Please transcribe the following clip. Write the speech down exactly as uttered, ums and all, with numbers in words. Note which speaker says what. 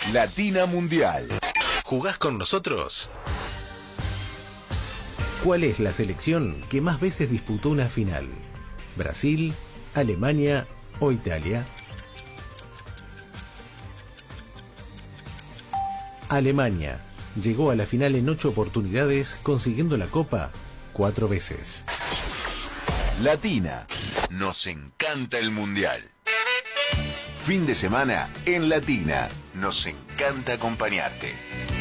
Speaker 1: Latina Mundial.
Speaker 2: ¿Jugás con nosotros?
Speaker 3: ¿Cuál es la selección que más veces disputó una final? ¿Brasil, Alemania o Italia? Alemania llegó a la final en ocho oportunidades, consiguiendo la Copa cuatro veces.
Speaker 1: Latina. Nos encanta el Mundial. Fin de semana en Latina. Nos encanta acompañarte.